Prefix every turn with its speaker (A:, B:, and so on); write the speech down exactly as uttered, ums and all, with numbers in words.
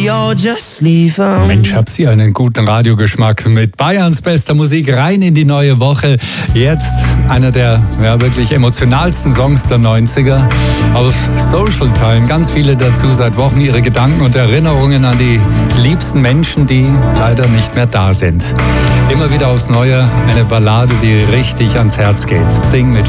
A: or just leave 'em.
B: Mensch, hab Sie einen guten Radiogeschmack mit Bayerns bester Musik rein in die neue Woche. Jetzt einer der ja, wirklich emotionalsten Songs der neunziger auf Social Time. Ganz viele dazu seit Wochen ihre Gedanken und Erinnerungen an die liebsten Menschen, die leider nicht mehr da sind. Immer wieder aufs Neue eine Ballade, die richtig ans Herz geht. Sting mit